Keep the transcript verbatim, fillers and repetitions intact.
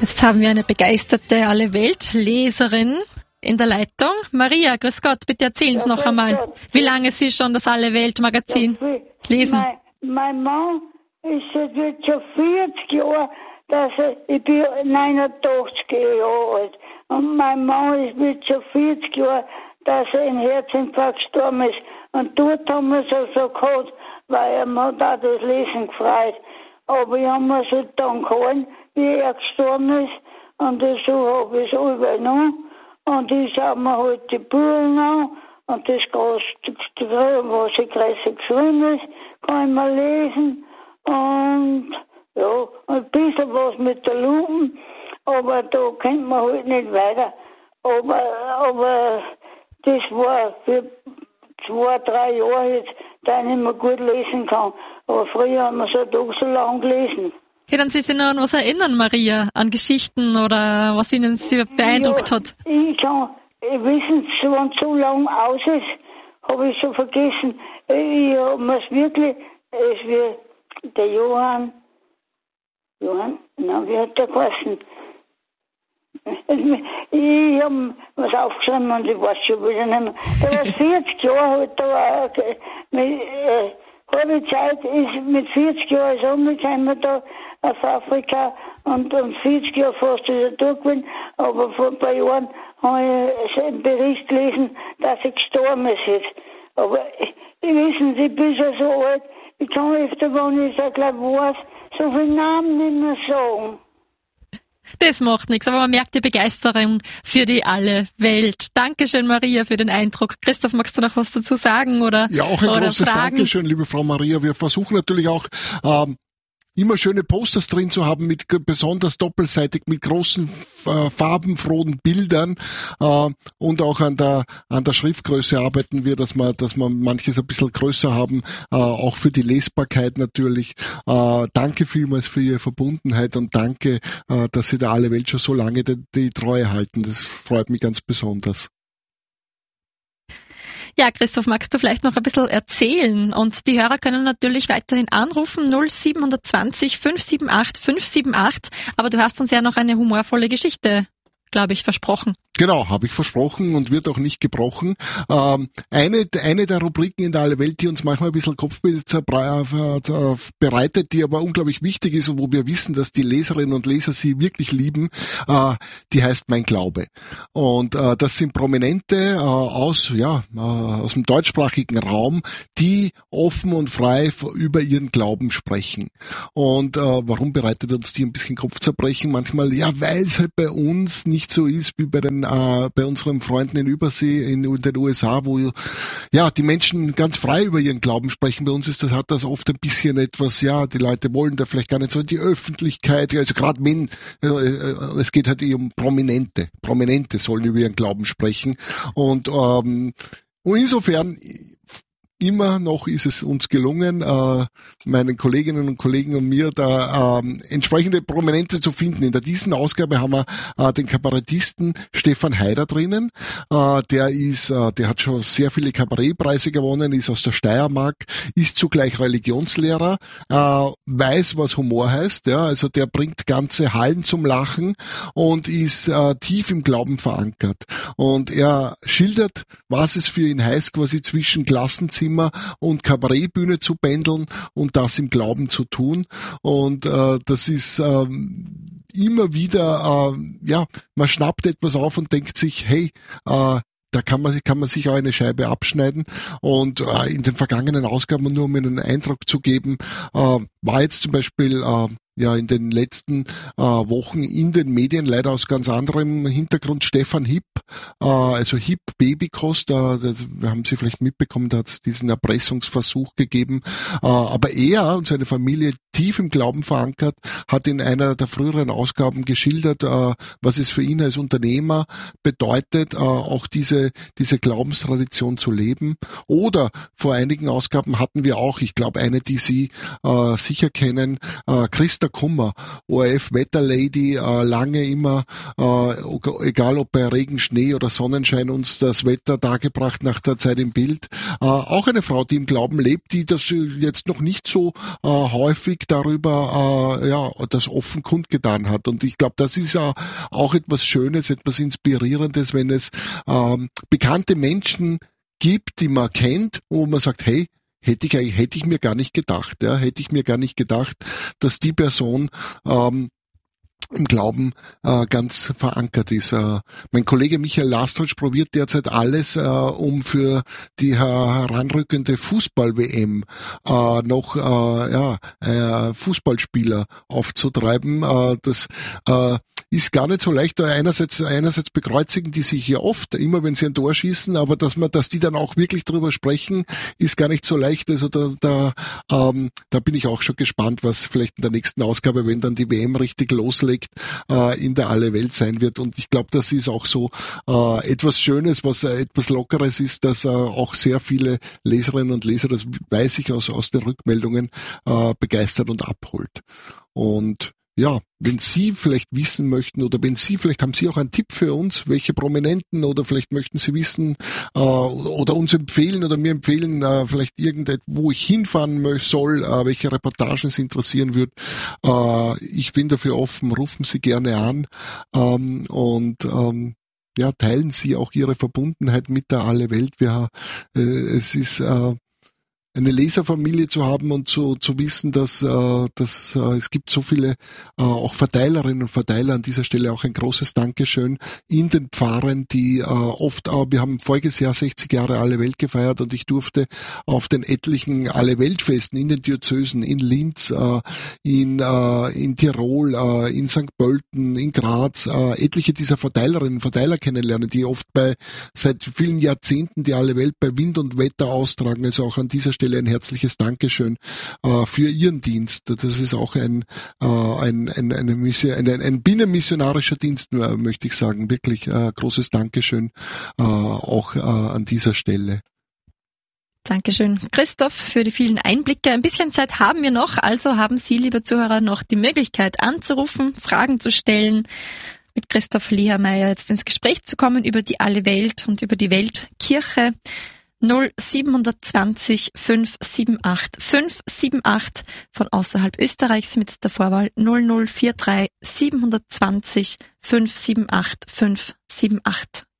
Jetzt haben wir eine begeisterte Alle-Welt-Leserin in der Leitung. Maria, grüß Gott, bitte erzählen Sie ja, noch einmal, Gott. Wie lange Sie schon das Alle-Welt-Magazin ja, lesen. Mein, mein Mann ist jetzt schon vierzig Jahre, dass er, ich bin neunundachtzig Jahre alt. Und mein Mann ist jetzt schon vierzig Jahre, dass er im Herzinfarkt gestorben ist. Und dort haben wir es so gehabt, weil er mir da das Lesen gefreut. Aber ich habe mir so dann gehalten, wie er gestorben ist. Und so habe ich es übernommen. Und ich schaue mir halt die Bücher an. Und das Große, was ich größer geschrieben ist, kann ich mal lesen. Und ja, ein bisschen was mit der Lupen. Aber da kommt man halt nicht weiter. Aber, aber das war für zwei, drei Jahre jetzt, da ich nicht mehr gut lesen kann. Aber früher haben wir so doch so lang gelesen. Können Sie sich noch an was erinnern, Maria, an Geschichten oder was Ihnen sie beeindruckt ja, hat? Ich kann, ich wissen, wenn es so lang aus ist, habe ich schon vergessen. Ich habe mir es wirklich, es wird der Johann, Johann, na, wie hat der geheißen? Ich habe was aufgeschrieben und ich weiß schon wieder nicht mehr. Der war vierzig Jahre alt, da war mit, äh, halbe Zeit ist mit vierzig Jahren ist umgekommen da auf Afrika und um vierzig Jahre fast ist er durchgewesen, aber vor ein paar Jahren habe ich einen Bericht gelesen, dass er gestorben ist jetzt. Aber ich, ich wissen, ich bin schon so alt, ich kann öfter, wenn ich so gleich weiß, so viele Namen nicht mehr sagen. Das macht nichts, aber man merkt die Begeisterung für die Alle-Welt. Dankeschön, Maria, für den Eindruck. Christoph, magst du noch was dazu sagen? Oder, ja, auch ein oder großes Fragen? Dankeschön, liebe Frau Maria. Wir versuchen natürlich auch, ähm, immer schöne Posters drin zu haben, mit besonders doppelseitig, mit großen äh, farbenfrohen Bildern, äh, und auch an der an der Schriftgröße arbeiten wir, dass wir dass wir manches ein bisschen größer haben, äh, auch für die Lesbarkeit natürlich. Äh, danke vielmals für Ihre Verbundenheit und danke, äh, dass Sie der Alle-Welt schon so lange die, die Treue halten. Das freut mich ganz besonders. Ja, Christoph, magst du vielleicht noch ein bisschen erzählen? Und die Hörer können natürlich weiterhin anrufen, null sieben zwei null fünf sieben acht fünf sieben acht. Aber du hast uns ja noch eine humorvolle Geschichte, glaube ich, versprochen. Genau, habe ich versprochen und wird auch nicht gebrochen. Ähm, eine, eine der Rubriken in der Alle-Welt, die uns manchmal ein bisschen Kopfweh bereitet, die aber unglaublich wichtig ist und wo wir wissen, dass die Leserinnen und Leser sie wirklich lieben, äh, die heißt Mein Glaube. Und äh, das sind Prominente äh, aus, ja, äh, aus dem deutschsprachigen Raum, die offen und frei über ihren Glauben sprechen. Und äh, warum bereitet uns die ein bisschen Kopfzerbrechen? Manchmal, ja, weil es halt bei uns nicht so ist wie bei den äh, bei unseren Freunden in Übersee, in den U S A, wo ja die Menschen ganz frei über ihren Glauben sprechen. Bei uns ist das, hat das oft ein bisschen etwas, ja, die Leute wollen da vielleicht gar nicht so in die Öffentlichkeit, also gerade wenn, äh, es geht halt um Prominente. Prominente sollen über ihren Glauben sprechen. Und, ähm, und insofern immer noch ist es uns gelungen, äh, meinen Kolleginnen und Kollegen und mir da ähm, entsprechende Prominente zu finden. In der diesen Ausgabe haben wir äh, den Kabarettisten Stefan Haider drinnen. Äh, der ist, äh, der hat schon sehr viele Kabarettpreise gewonnen, ist aus der Steiermark, ist zugleich Religionslehrer, äh, weiß, was Humor heißt. Ja, also der bringt ganze Hallen zum Lachen und ist äh, tief im Glauben verankert. Und er schildert, was es für ihn heißt, quasi zwischen Klassenzimmer und Kabarettbühne zu pendeln und das im Glauben zu tun. Und äh, das ist ähm, immer wieder, äh, ja, man schnappt etwas auf und denkt sich, hey, äh, da kann man, kann man sich auch eine Scheibe abschneiden. Und äh, in den vergangenen Ausgaben, nur um einen Eindruck zu geben, äh, war jetzt zum Beispiel äh, ja in den letzten äh, Wochen in den Medien leider aus ganz anderem Hintergrund Stefan Hipp, äh, also Hipp Babykost, äh, das haben Sie vielleicht mitbekommen, da hat es diesen Erpressungsversuch gegeben, äh, aber er und seine Familie tief im Glauben verankert, hat in einer der früheren Ausgaben geschildert, äh, was es für ihn als Unternehmer bedeutet, äh, auch diese diese Glaubenstradition zu leben. Oder vor einigen Ausgaben hatten wir auch, ich glaube eine, die Sie äh, sicher kennen, äh, Christa Kummer. O R F Wetterlady, äh, lange immer, äh, egal ob bei Regen, Schnee oder Sonnenschein, uns das Wetter dargebracht nach der Zeit im Bild. Äh, auch eine Frau, die im Glauben lebt, die das jetzt noch nicht so äh, häufig darüber äh, ja das offen kundgetan hat. Und ich glaube, das ist ja auch etwas Schönes, etwas Inspirierendes, wenn es ähm, bekannte Menschen gibt, die man kennt, wo man sagt, hey, hätte ich eigentlich, hätte ich mir gar nicht gedacht, ja, hätte ich mir gar nicht gedacht, dass die Person ähm, im Glauben äh, ganz verankert ist. Äh, mein Kollege Michael Lastritsch probiert derzeit alles, äh, um für die heranrückende Fußball-W M äh, noch äh, ja, äh, Fußballspieler aufzutreiben. Äh, das äh, ist gar nicht so leicht. Einerseits, einerseits bekreuzigen die sich ja oft, immer wenn sie ein Tor schießen, aber dass man, dass die dann auch wirklich drüber sprechen, ist gar nicht so leicht. Also da, da, ähm, da bin ich auch schon gespannt, was vielleicht in der nächsten Ausgabe, wenn dann die W M richtig loslegt, äh, in der Alle Welt sein wird. Und ich glaube, das ist auch so äh, etwas Schönes, was äh, etwas Lockeres ist, dass äh, auch sehr viele Leserinnen und Leser, das weiß ich aus, aus den Rückmeldungen, äh, begeistert und abholt. Und ja, wenn Sie vielleicht wissen möchten oder wenn Sie, vielleicht haben Sie auch einen Tipp für uns, welche Prominenten oder vielleicht möchten Sie wissen äh, oder uns empfehlen oder mir empfehlen, äh, vielleicht irgendetwas, wo ich hinfahren soll, äh, welche Reportagen Sie interessieren wird. Äh, ich bin dafür offen, rufen Sie gerne an ähm, und ähm, ja, teilen Sie auch Ihre Verbundenheit mit der Alle Welt. Wir, äh, es ist äh, eine Leserfamilie zu haben und zu, zu wissen, dass, äh, dass äh, es gibt so viele äh, auch Verteilerinnen und Verteiler, an dieser Stelle auch ein großes Dankeschön in den Pfarren, die äh, oft, äh, wir haben voriges Jahr sechzig Jahre Alle Welt gefeiert und ich durfte auf den etlichen Alle Weltfesten in den Diözesen, in Linz, äh, in, äh, in Tirol, äh, in Sankt Pölten, in Graz, äh, etliche dieser Verteilerinnen und Verteiler kennenlernen, die oft bei seit vielen Jahrzehnten die Alle Welt bei Wind und Wetter austragen, also auch an dieser Stelle ein herzliches Dankeschön äh, für Ihren Dienst. Das ist auch ein äh, ein, ein, eine Mission, ein, ein binnenmissionarischer Dienst, möchte ich sagen. Wirklich äh, großes Dankeschön äh, auch äh, an dieser Stelle. Dankeschön, Christoph, für die vielen Einblicke. Ein bisschen Zeit haben wir noch, also haben Sie, liebe Zuhörer, noch die Möglichkeit anzurufen, Fragen zu stellen, mit Christoph Lehermeier jetzt ins Gespräch zu kommen über die Alle Welt und über die Weltkirche. null sieben zwei null fünf sieben acht fünf sieben acht von außerhalb Österreichs mit der Vorwahl null null vier drei sieben zwei null fünf sieben acht fünf sieben acht.